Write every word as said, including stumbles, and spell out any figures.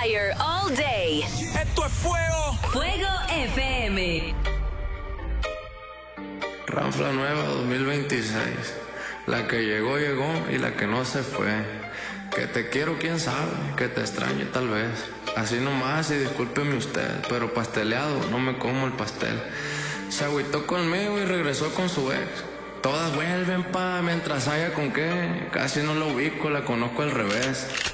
Fire all day. Esto es fuego. Fuego F M. Ranfla nueva dos mil veintiséis. La que llegó, llegó y la que no se fue. Que te quiero, quién sabe, que te extraño tal vez. Así nomás y discúlpeme usted, pero pasteleado, no me como el pastel. Se agüitó conmigo y regresó con su ex. Todas vuelven pa' mientras haya con qué. Casi no la ubico, la conozco al revés.